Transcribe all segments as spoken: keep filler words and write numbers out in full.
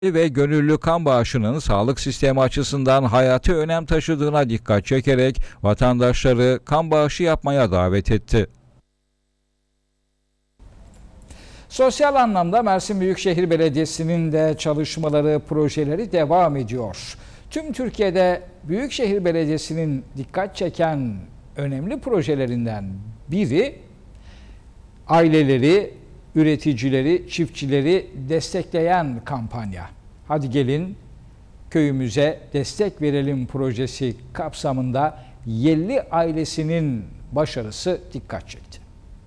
ve gönüllü kan bağışının sağlık sistemi açısından hayati önem taşıdığına dikkat çekerek vatandaşları kan bağışı yapmaya davet etti. Sosyal anlamda Mersin Büyükşehir Belediyesi'nin de çalışmaları, projeleri devam ediyor. Tüm Türkiye'de Büyükşehir Belediyesi'nin dikkat çeken önemli projelerinden biri aileleri, üreticileri, çiftçileri destekleyen kampanya. Hadi gelin köyümüze destek verelim projesi kapsamında Yelli ailesinin başarısı dikkat çekti.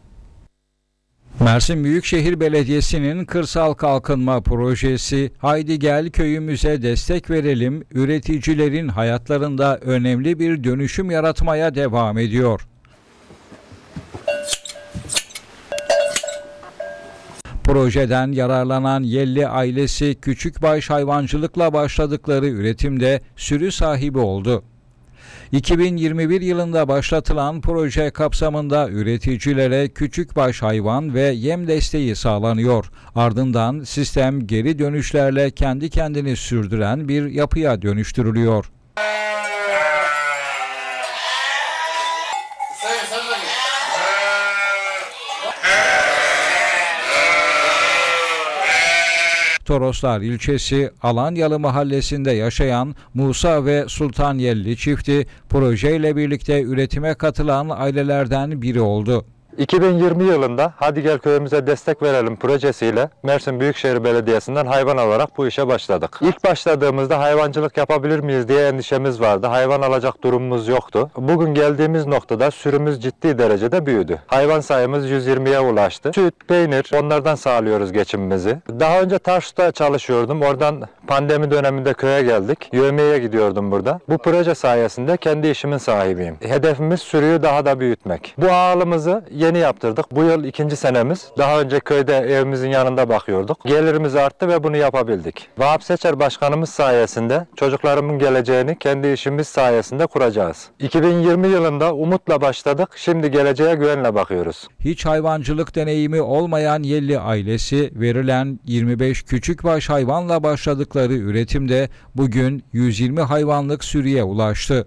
Mersin Büyükşehir Belediyesi'nin Kırsal Kalkınma Projesi "Haydi gel köyümüze destek verelim" üreticilerin hayatlarında önemli bir dönüşüm yaratmaya devam ediyor. Projeden yararlanan Yelli ailesi küçükbaş hayvancılıkla başladıkları üretimde sürü sahibi oldu. iki bin yirmi bir yılında başlatılan proje kapsamında üreticilere küçükbaş hayvan ve yem desteği sağlanıyor. Ardından sistem geri dönüşlerle kendi kendini sürdüren bir yapıya dönüştürülüyor. Toroslar ilçesi Alanyalı mahallesinde yaşayan Musa ve Sultan Yelli çifti projeyle birlikte üretime katılan ailelerden biri oldu. iki bin yirmi yılında Hadi Gel Köyümüze Destek Verelim projesiyle Mersin Büyükşehir Belediyesi'nden hayvan alarak bu işe başladık. İlk başladığımızda hayvancılık yapabilir miyiz diye endişemiz vardı. Hayvan alacak durumumuz yoktu. Bugün geldiğimiz noktada sürümüz ciddi derecede büyüdü. Hayvan sayımız yüz yirmiye ulaştı. Süt, peynir, onlardan sağlıyoruz geçimimizi. Daha önce Tarsus'ta çalışıyordum. Oradan pandemi döneminde köye geldik. Yövmeye gidiyordum burada. Bu proje sayesinde kendi işimin sahibiyim. Hedefimiz sürüyü daha da büyütmek. Bu ağalımızı yeni yaptırdık. Bu yıl ikinci senemiz. Daha önce köyde evimizin yanında bakıyorduk. Gelirimiz arttı ve bunu yapabildik. Vahap Seçer Başkanımız sayesinde çocuklarımın geleceğini kendi işimiz sayesinde kuracağız. iki bin yirmi yılında umutla başladık. Şimdi geleceğe güvenle bakıyoruz. Hiç hayvancılık deneyimi olmayan Yelli ailesi verilen yirmi beş küçükbaş hayvanla başladıkları üretimde bugün yüz yirmi hayvanlık sürüye ulaştı.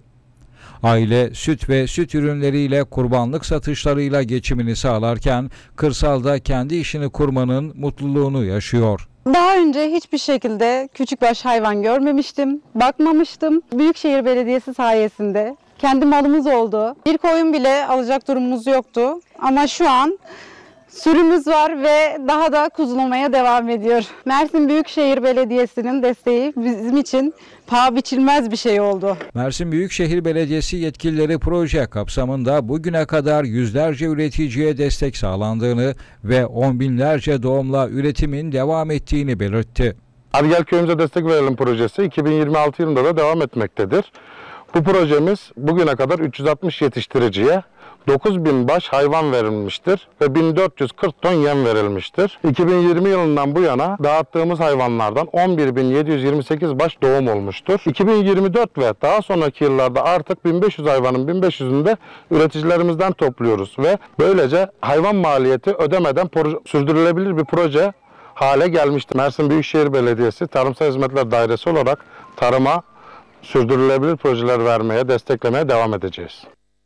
Aile süt ve süt ürünleriyle kurbanlık satışlarıyla geçimini sağlarken kırsalda kendi işini kurmanın mutluluğunu yaşıyor. Daha önce hiçbir şekilde küçükbaş hayvan görmemiştim, bakmamıştım. Büyükşehir Belediyesi sayesinde kendi malımız oldu. Bir koyun bile alacak durumumuz yoktu ama şu an sürümüz var ve daha da kuzulamaya devam ediyor. Mersin Büyükşehir Belediyesi'nin desteği bizim için paha biçilmez bir şey oldu. Mersin Büyükşehir Belediyesi yetkilileri proje kapsamında bugüne kadar yüzlerce üreticiye destek sağlandığını ve on binlerce doğumla üretimin devam ettiğini belirtti. Hadi Gel Köyümüze Destek Verelim projesi iki bin yirmi altı yılında da devam etmektedir. Bu projemiz bugüne kadar üç yüz altmış yetiştiriciye dokuz bin baş hayvan verilmiştir ve bin dört yüz kırk ton yem verilmiştir. iki bin yirmi yılından bu yana dağıttığımız hayvanlardan on bir bin yedi yüz yirmi sekiz baş doğum olmuştur. iki bin yirmi dört ve daha sonraki yıllarda artık bin beş yüz hayvanın bin beş yüzünü de üreticilerimizden topluyoruz ve böylece hayvan maliyeti ödemeden sürdürülebilir bir proje hale gelmiştir. Mersin Büyükşehir Belediyesi Tarımsal Hizmetler Dairesi olarak tarıma sürdürülebilir projeler vermeye, desteklemeye devam edeceğiz.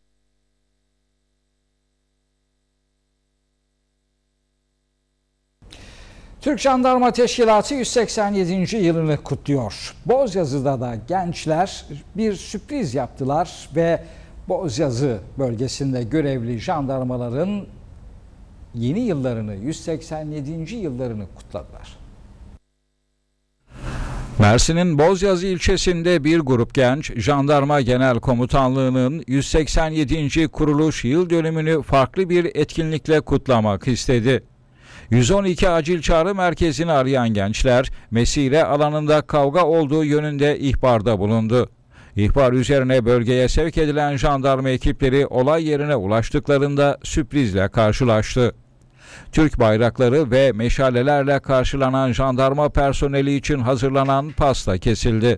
Türk Jandarma Teşkilatı yüz seksen yedinci yılını kutluyor. Bozyazı'da da gençler bir sürpriz yaptılar ve Bozyazı bölgesinde görevli jandarmaların yeni yıllarını, yüz seksen yedinci yıllarını kutladılar. Mersin'in Bozyazı ilçesinde bir grup genç, Jandarma Genel Komutanlığı'nın yüz seksen yedinci kuruluş yıl dönümünü farklı bir etkinlikle kutlamak istedi. yüz on iki acil çağrı merkezini arayan gençler, mesire alanında kavga olduğu yönünde ihbarda bulundu. İhbar üzerine bölgeye sevk edilen jandarma ekipleri olay yerine ulaştıklarında sürprizle karşılaştı. Türk bayrakları ve meşalelerle karşılanan jandarma personeli için hazırlanan pasta kesildi.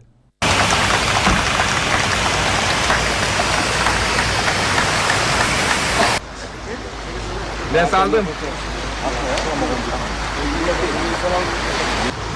Ne saldın?